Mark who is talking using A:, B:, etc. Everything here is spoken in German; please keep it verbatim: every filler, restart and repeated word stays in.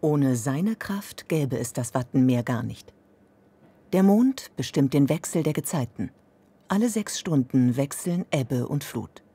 A: Ohne seine Kraft gäbe es das Wattenmeer gar nicht. Der Mond bestimmt den Wechsel der Gezeiten. Alle sechs Stunden wechseln Ebbe und Flut.